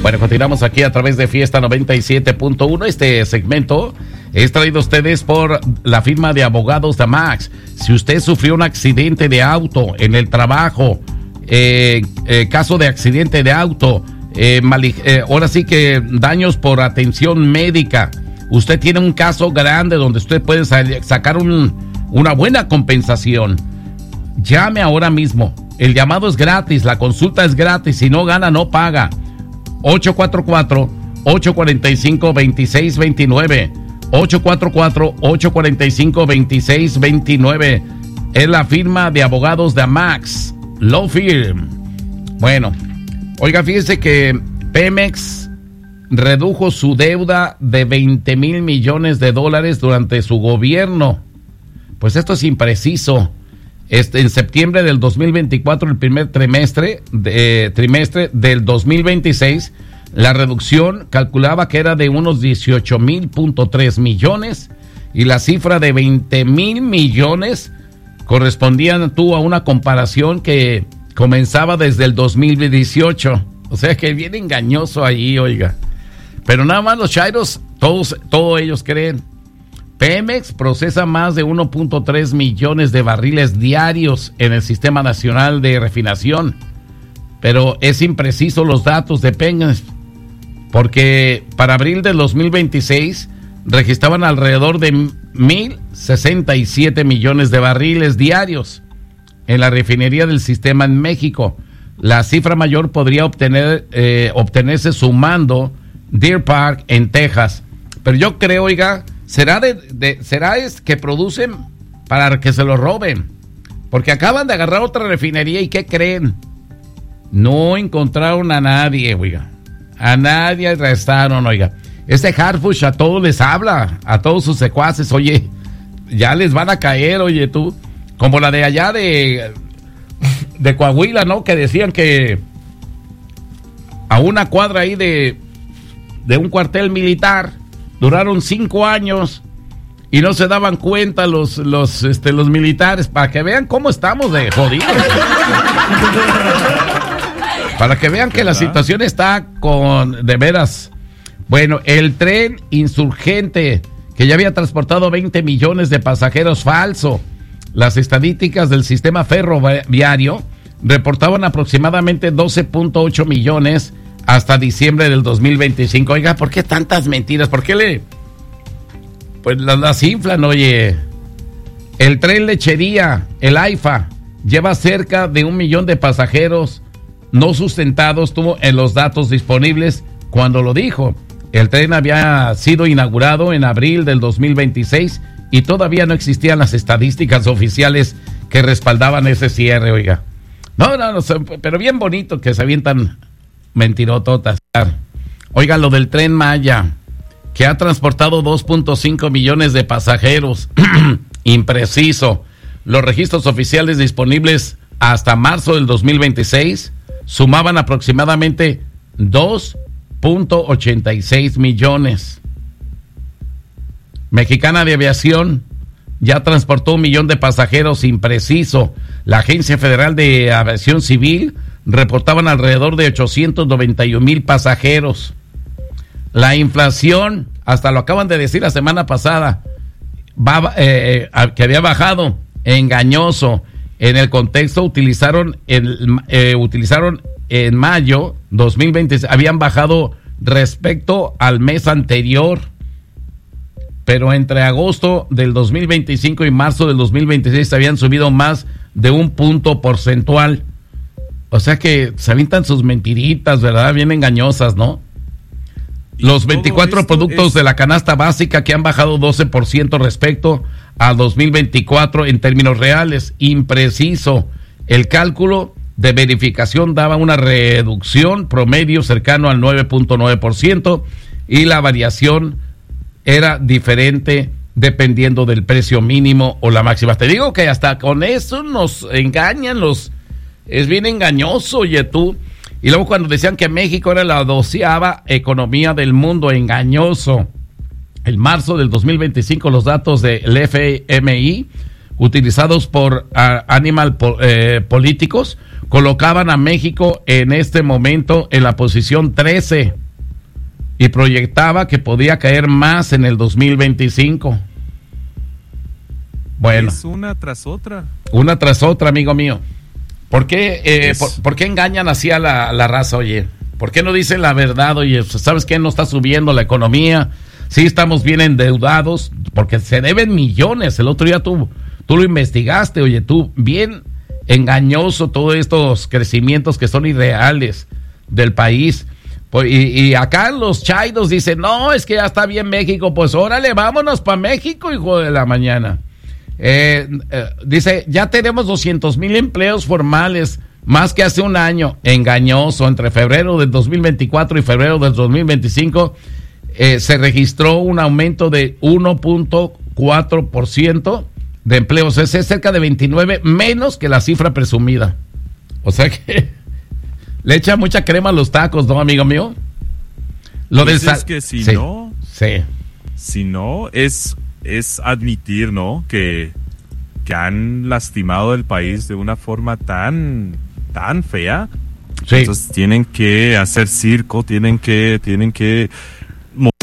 Bueno, continuamos aquí a través de Fiesta 97.1. Este segmento es traído a ustedes por la firma de abogados de Max. Si usted sufrió un accidente de auto en el trabajo, caso de accidente de auto, ahora sí que daños por atención médica, usted tiene un caso grande donde usted puede sacar una buena compensación, llame ahora mismo. El llamado es gratis, la consulta es gratis, si no gana no paga. 844-845-2629. 844-845-2629. Es la firma de abogados de Amax Law Firm. Bueno, oiga, fíjese que Pemex redujo su deuda de $20,000 millones durante su gobierno. Pues esto es impreciso. En septiembre del 2024, el primer trimestre del 2026, la reducción calculaba que era de unos 18,000.3 millones y la cifra de 20,000 millones correspondían a una comparación que comenzaba desde el 2018. O sea que bien engañoso ahí, oiga. Pero nada más los chairos, todos ellos creen. Pemex procesa más de 1.3 millones de barriles diarios en el Sistema Nacional de Refinación. Pero es impreciso los datos de Pemex, porque para abril del 2026 registraban alrededor de 1,067 millones de barriles diarios en la refinería del sistema en México. La cifra mayor podría obtenerse sumando Deer Park en Texas. Pero yo creo, oiga, ¿será que producen para que se lo roben? Porque acaban de agarrar otra refinería y ¿qué creen? No encontraron a nadie, oiga. A nadie arrestaron, oiga. Este Harfuch a todos les habla, a todos sus secuaces, oye, ya les van a caer, oye, tú. Como la de allá de Coahuila, ¿no? Que decían que a una cuadra ahí de un cuartel militar duraron 5 años y no se daban cuenta los militares, para que vean cómo estamos de jodidos. Para que vean que la situación está de veras. Bueno, el tren Insurgente, que ya había transportado 20 millones de pasajeros, falso. Las estadísticas del sistema ferroviario reportaban aproximadamente 12.8 millones hasta diciembre del 2025. Oiga, ¿por qué tantas mentiras? ¿Por qué pues las inflan, oye? El tren lechería, el AIFA, lleva cerca de 1 millón de pasajeros no sustentados, tuvo en los datos disponibles cuando lo dijo. El tren había sido inaugurado en abril del 2026 y todavía no existían las estadísticas oficiales que respaldaban ese cierre, oiga. No, pero bien bonito que se avientan mentirototas. Oiga, lo del Tren Maya, que ha transportado 2.5 millones de pasajeros. Impreciso. Los registros oficiales disponibles hasta marzo del 2026 sumaban aproximadamente 2.86 millones. Mexicana de Aviación ya transportó 1 millón de pasajeros, impreciso. La Agencia Federal de Aviación Civil reportaban alrededor de 891,000 pasajeros. La inflación, hasta lo acaban de decir la semana pasada, que había bajado, engañoso. En el contexto utilizaron en mayo 2020, habían bajado respecto al mes anterior, pero entre agosto del 2025 y marzo del 2026 habían subido más de 1 punto porcentual. O sea que se avientan sus mentiritas, ¿verdad? Bien engañosas, ¿no? Los 24 productos de la canasta básica que han bajado 12% respecto a 2024 en términos reales. Impreciso. El cálculo de verificación daba una reducción promedio cercano al 9.9% y la variación era diferente dependiendo del precio mínimo o la máxima. Te digo que hasta con eso nos engañan es bien engañoso, oye tú. Y luego cuando decían que México era la 12ª economía del mundo, engañoso. En marzo del 2025 los datos del FMI utilizados por políticos colocaban a México en este momento en la posición 13 y proyectaba que podía caer más en el 2025. Bueno. Es una tras otra. Una tras otra, amigo mío. ¿Por qué, ¿por qué engañan así a la raza, oye? ¿Por qué no dicen la verdad, oye? ¿Sabes qué? No está subiendo la economía. Sí, estamos bien endeudados, porque se deben millones. El otro día tú lo investigaste, oye, tú, bien engañoso todos estos crecimientos que son irreales del país. Y acá los chaidos dicen, no, es que ya está bien México, pues órale, vámonos para México, hijo de la mañana. Dice, ya tenemos 200,000 empleos formales, más que hace un año. Engañoso. Entre febrero del 2024 y febrero del 2025 se registró un aumento de 1.4% de empleos. Es cerca de 29 menos que la cifra presumida. O sea que le echa mucha crema a los tacos, ¿no, amigo mío? Lo pues del es que si sí, no, sí. Si no, es admitir, ¿no? Que han lastimado el país de una forma tan fea. Sí. Entonces tienen que hacer circo, tienen que